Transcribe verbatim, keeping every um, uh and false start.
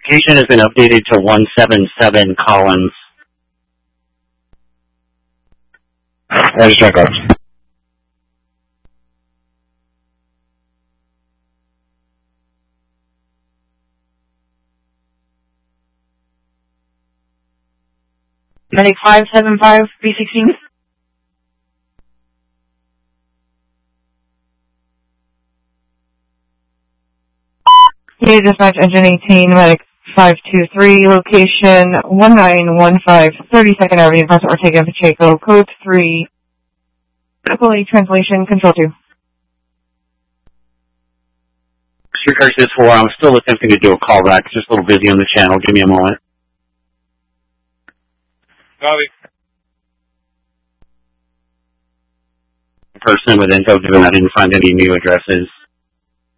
Location has been updated to one seven seven Collins. There's check-up. Medic five seven five, B sixteen. Hey, dispatch, engine eighteen, medic five two three, location one nine one five, thirty-second Avenue, Paso Ortega, Pacheco, code three, Triple translation, control two. Streetcar six four, I'm still attempting to do a callback. Just a little busy on the channel. Give me a moment. Copy. Person with info given I didn't find any new addresses.